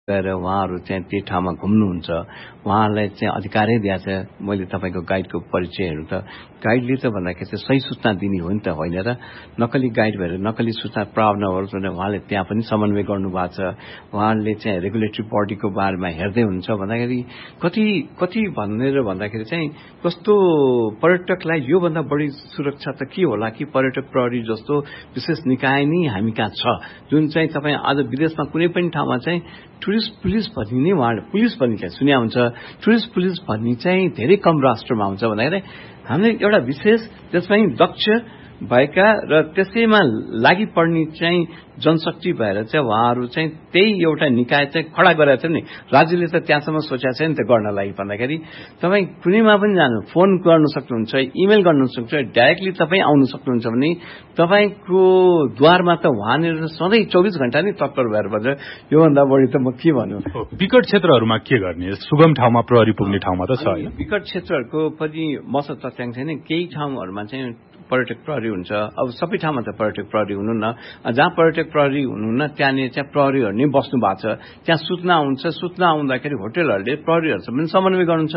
गएर उहाँहरू चाहिँ त्यो ठाउँमा घुम्नुहुन्छ, उहाँहरूलाई चाहिँ अधिकारै दिएको छ। मैले तपाईँको गाइडको परिचयहरू त गाइडले त भन्दाखेरि चाहिँ सही सूचना दिने हो नि त, होइन र? नकली गाइड भएर नकली सूचना प्राप्त नहोस् भनेर उहाँले त्यहाँ पनि समन्वय गर्नुभएको छ। उहाँले चाहिँ रेगुलेटरी बडीको बारेमा हेर्दै हुनुहुन्छ भन्दाखेरि कति भनेर भन्दाखेरि चाहिँ कस्तो पर्यटकलाई योभन्दा बढी सुरक्षा त के होला कि पर्यटक प्रहरी जस्तो विशेष निकाय नै हामी कहाँ छ, जुन चाहिँ तपाईँ आज विदेशमा कुनै पनि ठाउँमा चाहिँ टुरिस्ट पुलिस भन्ने नै उहाँले पुलिस भन्ने चाहिँ सुन्या हुन्छ, टुरिस्ट पुलिस भन्ने चाहिँ धेरै कम राष्ट्रमा हुन्छ भन्दाखेरि हामीले एउटा विशेष त्यसमा दक्ष भएका र त्यसैमा लागि पर्ने चाहिँ जनशक्ति भएर चाहिँ उहाँहरू चाहिँ त्यही एउटा निकाय चाहिँ खडा गरेर चाहिँ नि राज्यले त त्यहाँसम्म सोचेको छ नि त गर्नलाई भन्दाखेरि तपाईँ कुनैमा पनि जानु, फोन गर्न सक्नुहुन्छ, इमेल गर्न सक्नुहुन्छ, डाइरेक्टली तपाईँ आउनु सक्नुहुन्छ भने तपाईँको द्वारमा त वहाँनिर सधैँ 24 घण्टा नै तत्पर भएर भन्छ। योभन्दा बढी त म के भन्नु। विकट क्षेत्रहरूमा के गर्ने? सुगम ठाउँमा प्रहरी पुग्ने ठाउँमा त छ। विकट क्षेत्रहरूको पनि मसँग तथ्याङ्क छैन। केही ठाउँहरूमा चाहिँ पर्यटक प्रहरी हुन्छ। अब सबै ठाउँमा त पर्यटक प्रहरी हुनुहुन्न। जहाँ पर्यटक प्रहरी हुनुहुन्न त्यहाँनिर चाहिँ प्रहरीहरू नै बस्नु भएको छ। त्यहाँ सूचना आउँछ, सूचना आउँदाखेरि होटलहरूले प्रहरीहरूसँग पनि समन्वय गर्नुहुन्छ।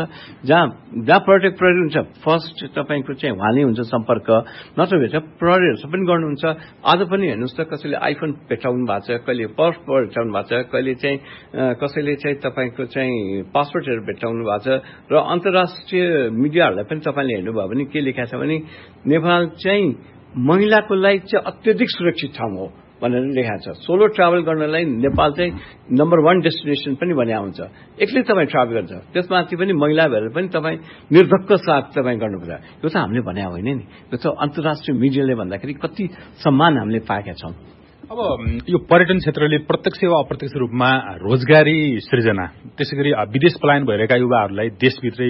जहाँ पर्यटक प्रहरी हुन्छ फर्स्ट तपाईँको चाहिँ उहाँले हुन्छ सम्पर्क, नत्र भेट प्रहरीहरूसँग पनि गर्नुहुन्छ। आज पनि हेर्नुहोस् त कसैले आइफोन भेटाउनु भएको छ, कहिले पर्स भेटाउनु भएको छ, कहिले चाहिँ कसैले चाहिँ तपाईँको चाहिँ पासपोर्टहरू भेटाउनु भएको छ। र अन्तर्राष्ट्रिय मिडियाहरूलाई पनि तपाईँले हेर्नुभयो भने के लेखाएको छ भने नेपाल चाहिँ महिलाको लागि चाहिँ अत्यधिक सुरक्षित ठाउँ हो भनेर लेखाएको छ। सोलो ट्राभल गर्नलाई नेपाल चाहिँ नम्बर 1 डेस्टिनेसन पनि भन्या हुन्छ। एक्लै तपाईँ ट्राभल गर्छ, त्यसमाथि पनि महिला भएर पनि तपाईँ निर्धक्क साथ तपाईँ गर्नुपर्छ। यो त हामीले भन्या होइन नि, यो त अन्तर्राष्ट्रिय मिडियाले भन्दाखेरि कति सम्मान हामीले पाएका छौँ। अब यो पर्यटन क्षेत्रले प्रत्यक्ष वा अप्रत्यक्ष रूपमा रोजगारी सृजना, त्यसै गरी विदेश पलायन भइरहेका युवाहरूलाई देशभित्रै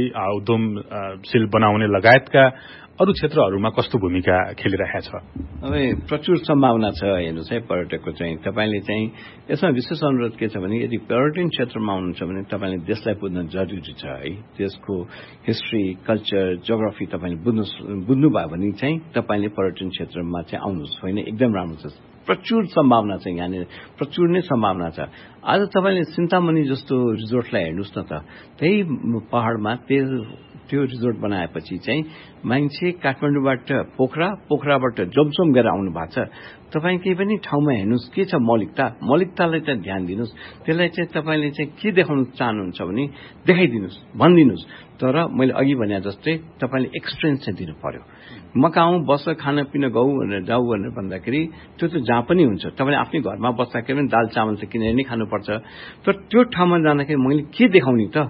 उद्यमशील बनाउने लगायतका अरू क्षेत्रहरूमा कस्तो भूमिका खेलिरहेको छ? अब प्रचुर सम्भावना छ। हेर्नुहोस् है, पर्यटकको चाहिँ तपाईँले चाहिँ यसमा विशेष अनुरोध के छ भने यदि पर्यटन क्षेत्रमा आउनुहुन्छ भने तपाईँले देशलाई बुझ्न जरुरी छ है। देशको हिस्ट्री, कल्चर, जोग्राफी तपाईँले बुझ्नुभयो भने चाहिँ तपाईँले पर्यटन क्षेत्रमा चाहिँ आउनुहोस्। होइन, एकदम राम्रो छ। प्रचुर सम्भावना छ यहाँनिर, प्रचुर नै सम्भावना छ। आज तपाईँले चिन्तामणि जस्तो रिजोर्टलाई हेर्नुहोस् न त, त्यही पहाडमा त्यो रिजोर्ट बनाएपछि चाहिँ मान्छे काठमाडौँबाट पोखराबाट जोमसोम गएर आउनु भएको छ। तपाईँ केही पनि ठाउँमा हेर्नुहोस् के छ मौलिकतालाई चाहिँ ध्यान दिनुहोस्। त्यसलाई चाहिँ तपाईँले चाहिँ के देखाउन चाहनुहुन्छ भने देखाइदिनुहोस्, भनिदिनुहोस्। तर मैले अघि भने जस्तै तपाईँले एक्सपिरियन्स चाहिँ दिनु पर्यो। म कहाँ आउँ, बस खानापिना जाऊ भनेर भन्दाखेरि त्यो त जहाँ पनि हुन्छ। तपाईँले आफ्नै घरमा बस्दाखेरि पनि दाल चामल त किनेर नै खानुपर्छ। तर त्यो ठाउँमा जाँदाखेरि मैले के देखाउने त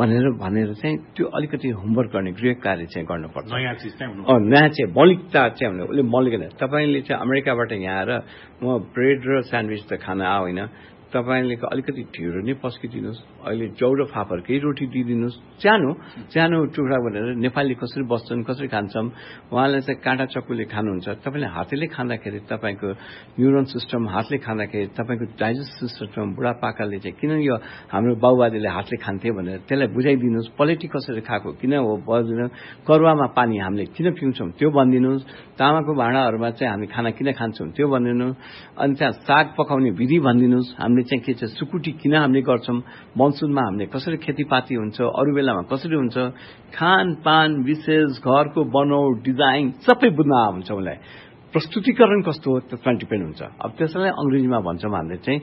भनेर चाहिँ त्यो अलिकति होमवर्क गर्ने, गृह कार्य चाहिँ गर्नुपर्छ। नयाँ चिज चाहिँ नयाँ चाहिँ मौलिकता चाहिँ उसले मौलिक तपाईँले चाहिँ अमेरिकाबाट यहाँ आएर म ब्रेड र स्यान्डविच त खान होइन, तपाईँले अलिकति ढिँडो नै पस्किदिनुहोस्। अहिले जौरो फापरकै रोटी दिइदिनुहोस्, सानो टुक्रा भनेर नेपाली कसरी बस्छन्, कसरी खान्छन्, उहाँलाई चाहिँ काँटा चक्कुले खानुहुन्छ। तपाईँले हातले खाँदाखेरि तपाईँको न्युरोन सिस्टम, हातले खाँदाखेरि तपाईँको डाइजेस्ट सिस्टम, बुढापाकाले चाहिँ किन यो हाम्रो बाबुबाजेले हातले खान्थे भनेर त्यसलाई बुझाइदिनुहोस्। पलेटी कसरी खाएको किन हो बज्दैन, करुवामा पानी हामीले किन पिउँछौँ त्यो भनिदिनुहोस्। तामाको भाँडाहरूमा चाहिँ हामी खाना किन खान्छौँ त्यो भनिदिनु। अनि त्यहाँ साग पकाउने विधि भनिदिनुहोस्। हामीले चाहिँ के छ, सुकुटी किन हामीले गर्छौँ, मनसुनमा हामीले कसरी खेतीपाती हुन्छ, अरू बेलामा कसरी हुन्छ, खानपान विशेष, घरको बनौट, डिजाइन सबै बुझ्न हुन्छ। उसलाई प्रस्तुतिकरण कस्तो हो त्यसमा डिपेन्ड हुन्छ। अब त्यसलाई अङ्ग्रेजीमा भन्छौँ हामीले चाहिँ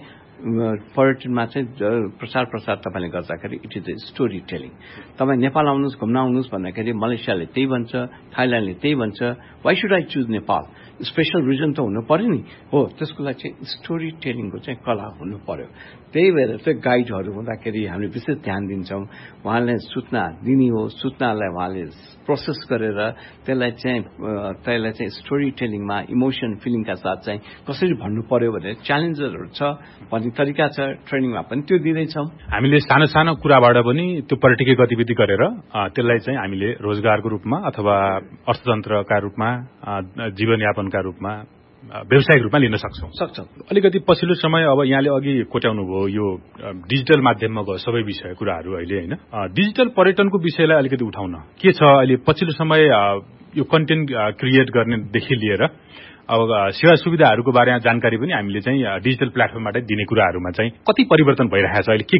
पर्यटनमा चाहिँ प्रचार तपाईँले गर्दाखेरि it is the story telling. तपाईँ नेपाल आउनुहोस्, घुम्न आउनुहोस् भन्दाखेरि मलेसियाले त्यही भन्छ, थाइल्यान्डले त्यही भन्छ। Why should I choose Nepal? Special reason त हुनु पर्यो नि। हो, त्यसको लागि चाहिँ स्टोरी टेलिङको चाहिँ कला हुनु पर्यो। त्यही भएर चाहिँ गाइडहरू हुँदाखेरि हामीले विशेष ध्यान दिन्छौँ। उहाँले सूचना दिने हो, सूचनालाई उहाँले प्रोसेस गरेर त्यसलाई चाहिँ स्टोरी टेलिङमा इमोसन फिलिङका साथ चाहिँ कसरी भन्नु पर्यो भनेर च्यालेन्जरहरू छ भन्ने तरिका छ। ट्रेनिङमा पनि त्यो दिँदैछौँ। हामीले सानो सानो कुराबाट पनि त्यो पर्यटकीय गतिविधि गरेर त्यसलाई चाहिँ हामीले रोजगारको रूपमा अथवा अर्थतन्त्रका रूपमा, जीवनयापनका रूपमा, व्यावसायिक रूपमा लिन सक्छौं। अलिकति पछिल्लो समय अब यहाँले अघि कोट्याउनु भयो यो डिजिटल माध्यममा गयो सबै विषय कुराहरू अहिले, होइन? डिजिटल पर्यटनको विषयलाई अलिकति उठाउन के छ अहिले पछिल्लो समय यो कन्टेन्ट क्रिएट गर्नेदेखि लिएर अब सेवा सुविधाहरूको बारेमा जानकारी पनि हामीले चाहिँ डिजिटल प्लेटफर्मबाट दिने कुराहरूमा चाहिँ कति परिवर्तन भइरहेको छ अहिले?